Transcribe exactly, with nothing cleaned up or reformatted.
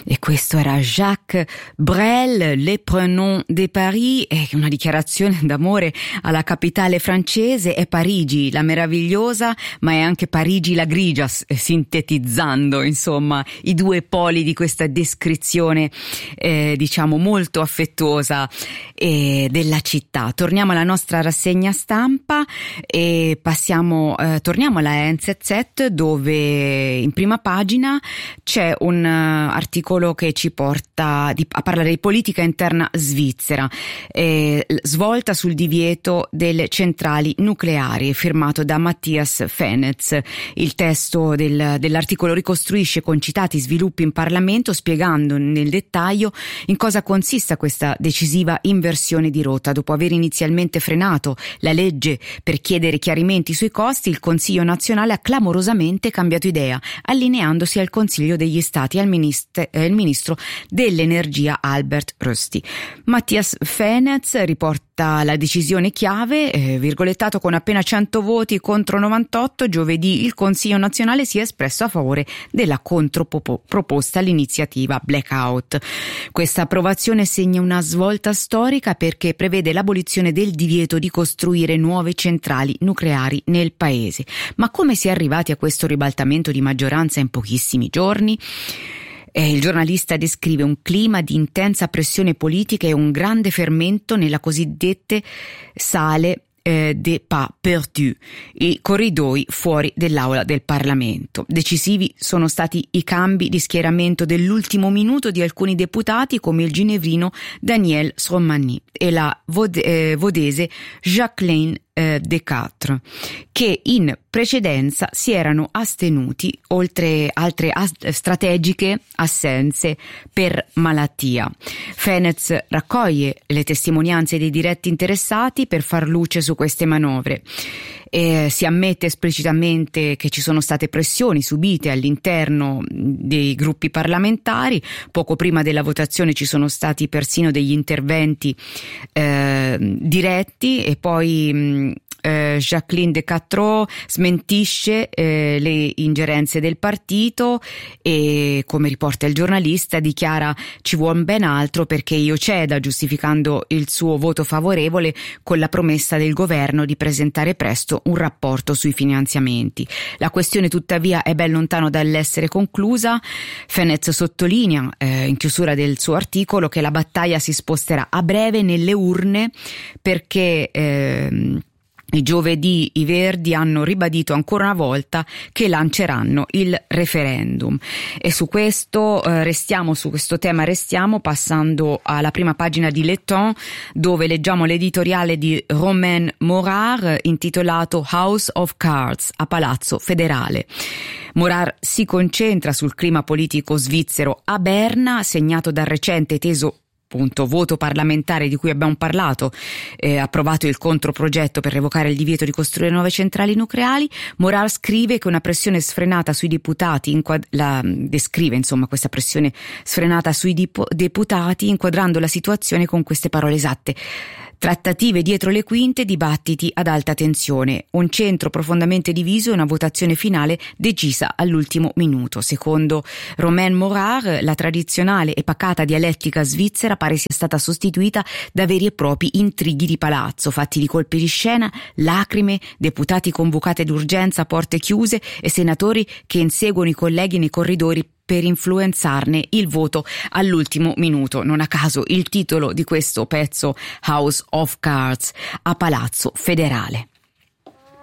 E questo era Jacques Brel, Les Prénoms de Paris, è una dichiarazione d'amore alla capitale francese. È Parigi la meravigliosa, ma è anche Parigi la grigia, sintetizzando insomma i due poli di questa descrizione eh, diciamo molto affettuosa eh, della città. Torniamo alla nostra rassegna stampa e passiamo eh, torniamo alla N Z Z, dove in prima pagina c'è un uh, articolo che ci porta di, a parlare di politica interna svizzera, eh, svolta sul divieto delle centrali nucleari, firmato da Matthias Fenez. Il testo del, dell'articolo ricostruisce con citati sviluppi in Parlamento, spiegando nel dettaglio in cosa consista questa decisiva inversione di rotta. Dopo aver inizialmente frenato la legge per chiedere chiarimenti sui costi, il Consiglio nazionale ha clamorosamente cambiato idea, allineandosi al Consiglio degli Stati e al ministro, eh, il ministro dell'Energia Albert Rösti. Matthias Fenez riporta la decisione chiave, eh, virgolettato: con appena cento voti contro novantotto, giovedì il Consiglio nazionale si è espresso a favore della controproposta all'iniziativa Blackout. Questa approvazione segna una svolta storica perché prevede l'abolizione del divieto di costruire nuove centrali nucleari nel paese. Ma come si è arrivati a questo ribaltamento di maggioranza in pochissimi giorni? Eh, il giornalista descrive un clima di intensa pressione politica e un grande fermento nella cosiddette sale Eh, des pas perdus, i corridoi fuori dell'aula del Parlamento. Decisivi sono stati i cambi di schieramento dell'ultimo minuto di alcuni deputati, come il ginevrino Daniel Strommani e la vod- eh, vodese Jacqueline eh, Decatres, che in precedenza si erano astenuti, oltre altre as- strategiche assenze per malattia. Fenez raccoglie le testimonianze dei diretti interessati per far luce su queste manovre. E si ammette esplicitamente che ci sono state pressioni subite all'interno dei gruppi parlamentari. Poco prima della votazione ci sono stati persino degli interventi eh, diretti, e poi mh, eh, Jacqueline Decatres smentisce eh, le ingerenze del partito e, come riporta il giornalista, dichiara: ci vuole ben altro perché io ceda, giustificando il suo voto favorevole con la promessa del governo di presentare presto un rapporto sui finanziamenti. La questione tuttavia è ben lontano dall'essere conclusa. Fenez sottolinea eh, in chiusura del suo articolo che la battaglia si sposterà a breve nelle urne, perché eh, i giovedì i Verdi hanno ribadito ancora una volta che lanceranno il referendum. E su questo eh, restiamo, su questo tema restiamo, passando alla prima pagina di Le Temps, dove leggiamo l'editoriale di Romain Morard intitolato House of Cards, a Palazzo Federale. Morard si concentra sul clima politico svizzero a Berna, segnato dal recente teso appunto voto parlamentare di cui abbiamo parlato, eh, approvato il controprogetto per revocare il divieto di costruire nuove centrali nucleari. Morard scrive che una pressione sfrenata sui deputati inquad- la, descrive insomma questa pressione sfrenata sui dipo- deputati inquadrando la situazione con queste parole esatte: trattative dietro le quinte, dibattiti ad alta tensione, un centro profondamente diviso e una votazione finale decisa all'ultimo minuto. Secondo Romain Morard, la tradizionale e pacata dialettica svizzera pare sia stata sostituita da veri e propri intrighi di palazzo, fatti di colpi di scena, lacrime, deputati convocati d'urgenza a porte chiuse e senatori che inseguono i colleghi nei corridoi per influenzarne il voto all'ultimo minuto. Non a caso il titolo di questo pezzo, House of Cards, a Palazzo Federale.